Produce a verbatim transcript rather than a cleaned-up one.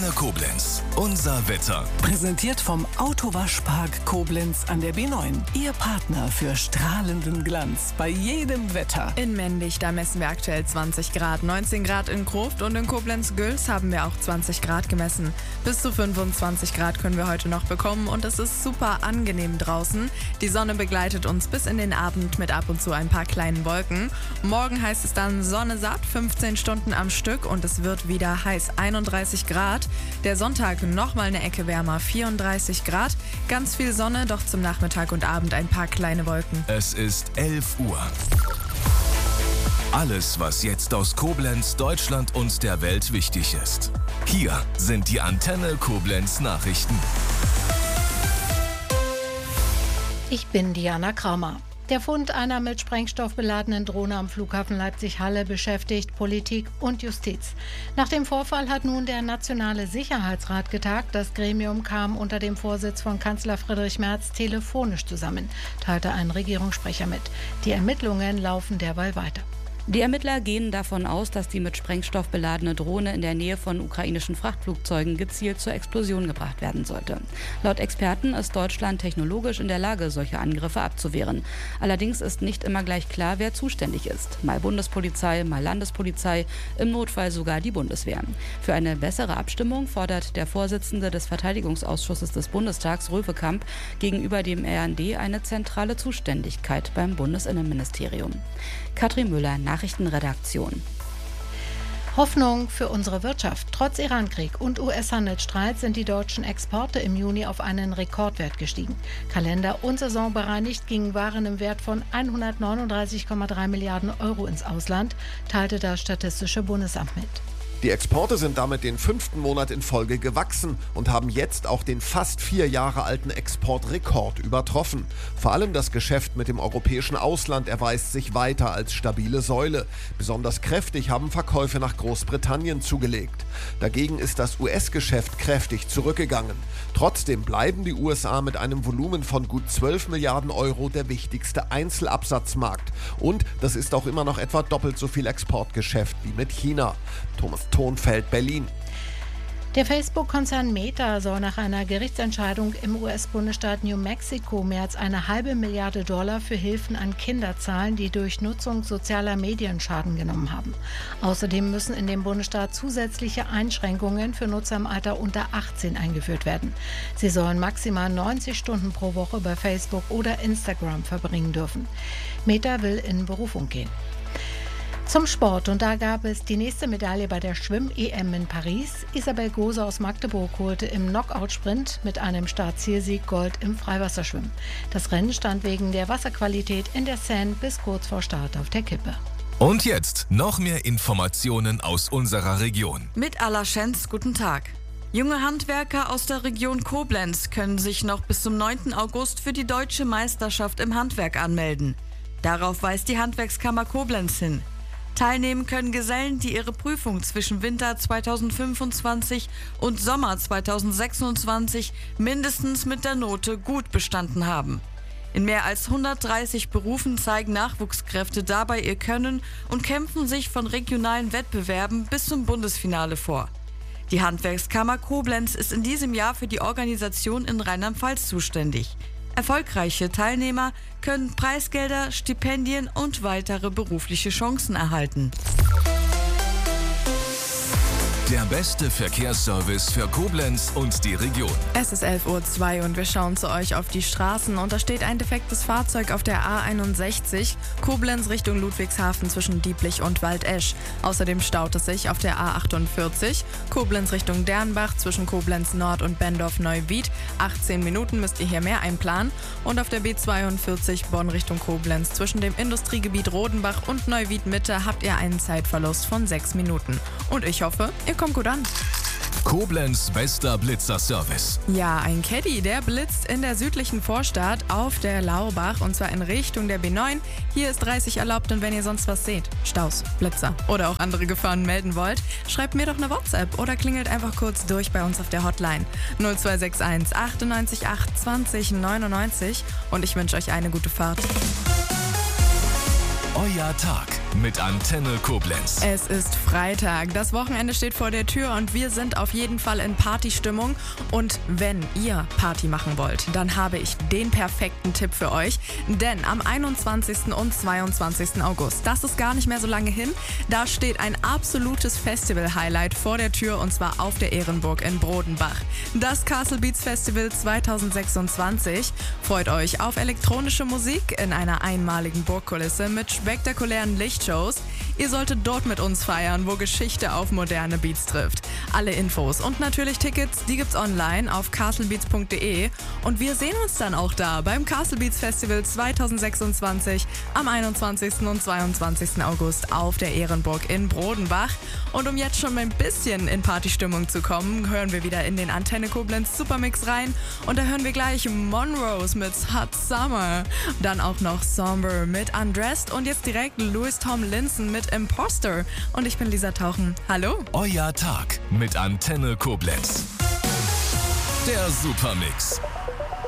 Antenne Koblenz. Unser Wetter. Präsentiert vom Autowaschpark Koblenz an der B neun. Ihr Partner für strahlenden Glanz bei jedem Wetter. In Mendig, da messen wir aktuell zwanzig Grad. neunzehn Grad in Kroft und in Koblenz-Güls haben wir auch zwanzig Grad gemessen. Bis zu fünfundzwanzig Grad können wir heute noch bekommen und es ist super angenehm draußen. Die Sonne begleitet uns bis in den Abend mit ab und zu ein paar kleinen Wolken. Morgen heißt es dann Sonne satt, fünfzehn Stunden am Stück und es wird wieder heiß, einunddreißig Grad. Der Sonntag nochmal eine Ecke wärmer, vierunddreißig Grad. Ganz viel Sonne, doch zum Nachmittag und Abend ein paar kleine Wolken. Es ist elf Uhr. Alles, was jetzt aus Koblenz, Deutschland und der Welt wichtig ist. Hier sind die Antenne Koblenz Nachrichten. Ich bin Diana Kramer. Der Fund einer mit Sprengstoff beladenen Drohne am Flughafen Leipzig-Halle beschäftigt Politik und Justiz. Nach dem Vorfall hat nun der Nationale Sicherheitsrat getagt. Das Gremium kam unter dem Vorsitz von Kanzler Friedrich Merz telefonisch zusammen, teilte ein Regierungssprecher mit. Die Ermittlungen laufen derweil weiter. Die Ermittler gehen davon aus, dass die mit Sprengstoff beladene Drohne in der Nähe von ukrainischen Frachtflugzeugen gezielt zur Explosion gebracht werden sollte. Laut Experten ist Deutschland technologisch in der Lage, solche Angriffe abzuwehren. Allerdings ist nicht immer gleich klar, wer zuständig ist. Mal Bundespolizei, mal Landespolizei, im Notfall sogar die Bundeswehr. Für eine bessere Abstimmung fordert der Vorsitzende des Verteidigungsausschusses des Bundestags, Röwekamp, gegenüber dem R N D eine zentrale Zuständigkeit beim Bundesinnenministerium. Katrin Müller, Nachrichtenredaktion. Hoffnung für unsere Wirtschaft. Trotz Irankrieg und U S-Handelsstreit sind die deutschen Exporte im Juni auf einen Rekordwert gestiegen. Kalender- und saisonbereinigt gingen Waren im Wert von hundertneununddreißig Komma drei Milliarden Euro ins Ausland, teilte das Statistische Bundesamt mit. Die Exporte sind damit den fünften Monat in Folge gewachsen und haben jetzt auch den fast vier Jahre alten Exportrekord übertroffen. Vor allem das Geschäft mit dem europäischen Ausland erweist sich weiter als stabile Säule. Besonders kräftig haben Verkäufe nach Großbritannien zugelegt. Dagegen ist das U S-Geschäft kräftig zurückgegangen. Trotzdem bleiben die U S A mit einem Volumen von gut zwölf Milliarden Euro der wichtigste Einzelabsatzmarkt. Und das ist auch immer noch etwa doppelt so viel Exportgeschäft wie mit China. Thomas Thonfeld, Berlin. Der Facebook-Konzern Meta soll nach einer Gerichtsentscheidung im U S-Bundesstaat New Mexico mehr als eine halbe Milliarde Dollar für Hilfen an Kinder zahlen, die durch Nutzung sozialer Medien Schaden genommen haben. Außerdem müssen in dem Bundesstaat zusätzliche Einschränkungen für Nutzer im Alter unter achtzehn eingeführt werden. Sie sollen maximal neunzig Stunden pro Woche bei Facebook oder Instagram verbringen dürfen. Meta will in Berufung gehen. Zum Sport, und da gab es die nächste Medaille bei der Schwimm-E M in Paris. Isabel Gose aus Magdeburg holte im Knockout-Sprint mit einem Start-Zielsieg Gold im Freiwasserschwimmen. Das Rennen stand wegen der Wasserqualität in der Seine bis kurz vor Start auf der Kippe. Und jetzt noch mehr Informationen aus unserer Region. Mit Alaschenz, guten Tag. Junge Handwerker aus der Region Koblenz können sich noch bis zum neunten August für die Deutsche Meisterschaft im Handwerk anmelden. Darauf weist die Handwerkskammer Koblenz hin. Teilnehmen können Gesellen, die ihre Prüfung zwischen Winter zweitausendfünfundzwanzig und Sommer zweitausendsechsundzwanzig mindestens mit der Note gut bestanden haben. In mehr als hundertdreißig Berufen zeigen Nachwuchskräfte dabei ihr Können und kämpfen sich von regionalen Wettbewerben bis zum Bundesfinale vor. Die Handwerkskammer Koblenz ist in diesem Jahr für die Organisation in Rheinland-Pfalz zuständig. Erfolgreiche Teilnehmer können Preisgelder, Stipendien und weitere berufliche Chancen erhalten. Der beste Verkehrsservice für Koblenz und die Region. Es ist elf Uhr zwei und wir schauen zu euch auf die Straßen und da steht ein defektes Fahrzeug auf der A einundsechzig, Koblenz Richtung Ludwigshafen zwischen Dieblich und Waldesch. Außerdem staut es sich auf der A achtundvierzig, Koblenz Richtung Dernbach zwischen Koblenz Nord und Bendorf-Neuwied. achtzehn Minuten müsst ihr hier mehr einplanen. Und auf der B zweiundvierzig Bonn Richtung Koblenz zwischen dem Industriegebiet Rodenbach und Neuwied Mitte habt ihr einen Zeitverlust von sechs Minuten. Und ich hoffe, ihr kommt gut an. Koblenz bester Blitzerservice. Ja, ein Caddy, der blitzt in der südlichen Vorstadt auf der Laubach und zwar in Richtung der B neun. Hier ist dreißig erlaubt und wenn ihr sonst was seht, Staus, Blitzer oder auch andere Gefahren melden wollt, schreibt mir doch eine WhatsApp oder klingelt einfach kurz durch bei uns auf der Hotline null zwei sechs eins achtundneunzig acht zwanzig neunundneunzig und ich wünsche euch eine gute Fahrt. Euer Tag mit Antenne Koblenz. Es ist Freitag, das Wochenende steht vor der Tür und wir sind auf jeden Fall in Partystimmung. Und wenn ihr Party machen wollt, dann habe ich den perfekten Tipp für euch. Denn am einundzwanzigsten und zweiundzwanzigsten August, das ist gar nicht mehr so lange hin, da steht ein absolutes Festival-Highlight vor der Tür und zwar auf der Ehrenburg in Brodenbach. Das Castle Beats Festival zweitausendsechsundzwanzig. Freut euch auf elektronische Musik in einer einmaligen Burgkulisse mit spektakulären Lichtshows. Ihr solltet dort mit uns feiern, wo Geschichte auf moderne Beats trifft. Alle Infos und natürlich Tickets, die gibt's online auf castlebeats punkt de und wir sehen uns dann auch da beim Castle Beats Festival zweitausendsechsundzwanzig am einundzwanzigsten und zweiundzwanzigsten August auf der Ehrenburg in Brodenbach. Und um jetzt schon ein bisschen in Partystimmung zu kommen, hören wir wieder in den Antenne Koblenz Supermix rein und da hören wir gleich Monrose mit Hot Summer, dann auch noch Somber mit Undressed und jetzt direkt Louis Tomlinson mit Imposter. Und ich bin Lisa Tauchen. Hallo. Euer Tag mit Antenne Koblenz. Der Supermix.